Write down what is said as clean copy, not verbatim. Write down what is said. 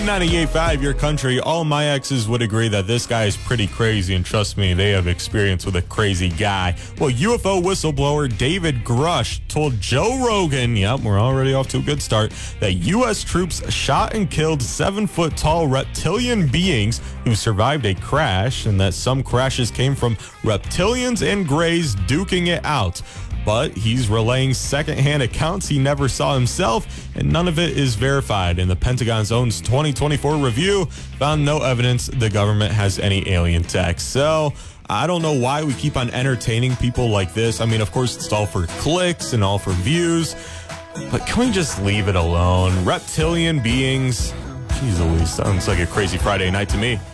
98.5, your country. All my exes would agree that this guy is pretty crazy, and trust me, they have experience with a crazy guy. Well, UFO whistleblower David Grush told Joe Rogan, yep, we're already off to a good start, that U.S. troops shot and killed 7-foot-tall reptilian beings who survived a crash, and that some crashes came from reptilians and grays duking it out. But he's relaying secondhand accounts he never saw himself, and none of it is verified. And the Pentagon's own 2024 review found no evidence the government has any alien tech. So I don't know why we keep on entertaining people like this. I mean, of course, it's all for clicks and all for views, but can we just leave it alone? Reptilian beings, geez Louise, sounds like a crazy Friday night to me.